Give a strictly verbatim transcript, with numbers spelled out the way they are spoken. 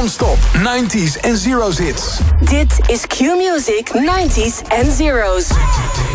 Non-stop nineties en zeros hits. Dit is Q-Music nineties en zeros.